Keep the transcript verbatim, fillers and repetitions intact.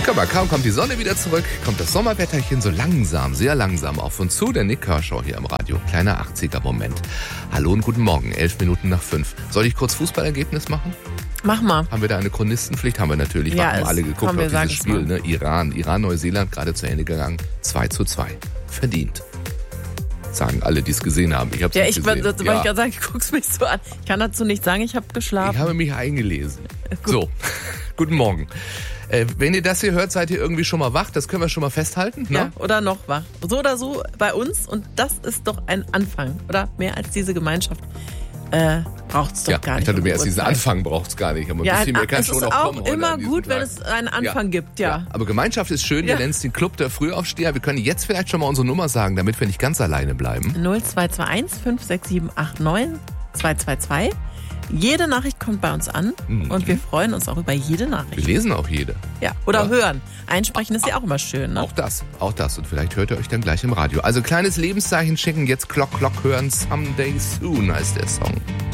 Guck mal, kaum kommt die Sonne wieder zurück, kommt das Sommerwetterchen so langsam, sehr langsam auf uns zu. Der Nick Kershaw hier im Radio. Kleiner achtziger-Moment. Hallo und guten Morgen, elf Minuten nach fünf. Soll ich kurz Fußballergebnis machen? Mach mal. Haben wir da eine Chronistenpflicht? Haben wir natürlich. Ja, wir haben es, alle geguckt komm, auf dieses Spiel. Ne? Iran, Iran, Neuseeland gerade zu Ende gegangen. zwei zu zwei. Verdient. Sagen alle, die es gesehen haben. Ich hab's ja, nicht ich gesehen. wollte Ja. gerade sagen, du guckst mich so an. Ich kann dazu nicht sagen, ich habe geschlafen. Ich habe mich eingelesen. Gut. So, guten Morgen. Äh, wenn ihr das hier hört, seid ihr irgendwie schon mal wach. Das können wir schon mal festhalten. Ne? Ja, oder noch wach. So oder so bei uns. Und das ist doch ein Anfang. Oder mehr als diese Gemeinschaft äh, braucht es doch Ja, gar nicht. ich dachte, mehr als um die diesen Uhrzeit. Anfang braucht es gar nicht. Aber ein Ja, bisschen mehr kann es schon ist noch auch kommen heute immer an diesem gut, wenn Tag. es einen Anfang Ja. gibt, ja. Ja, aber Gemeinschaft ist schön. Ja. Wir nennen es den Club der Frühaufsteher. Wir können jetzt vielleicht schon mal unsere Nummer sagen, damit wir nicht ganz alleine bleiben. null zwei zwei eins fünf sechs sieben acht neun zwei zwei zwei. Jede Nachricht kommt bei uns an Mhm. und wir freuen uns auch über jede Wir Nachricht. lesen auch jede. Ja, oder Ja. hören. Einsprechen ist ja auch immer schön, ne? Auch das, auch das. Und vielleicht hört ihr euch dann gleich im Radio. Also kleines Lebenszeichen schicken, jetzt Klock, Klock hören. Someday Soon heißt der Song.